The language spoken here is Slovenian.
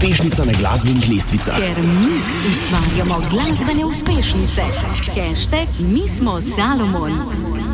uspešnica na glasbenih lestvicah. Ker mi ustvarjamo glasbene uspešnice. #mismo Salomon.